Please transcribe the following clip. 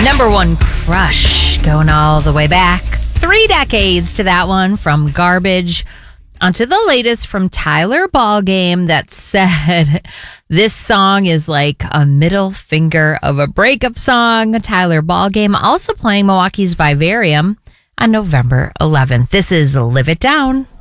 Number one crush, going all the way back 3 decades to that one, from Garbage onto the latest from Tyler Ballgame that said this song is like a middle finger of a breakup song. Tyler Ballgame also playing Milwaukee's Vivarium on November 11th. This is Live It Down.